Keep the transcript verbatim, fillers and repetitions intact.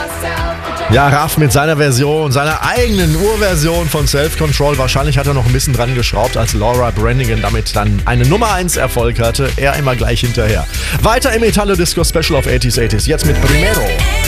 Ja, Raff mit seiner Version, seiner eigenen Urversion von Self-Control. Wahrscheinlich hat er noch ein bisschen dran geschraubt, als Laura Branigan damit dann eine Nummer eins Erfolg hatte. Er immer gleich hinterher. Weiter im Italo-Disco-Special auf achtziger achtzig. Jetzt mit Primero.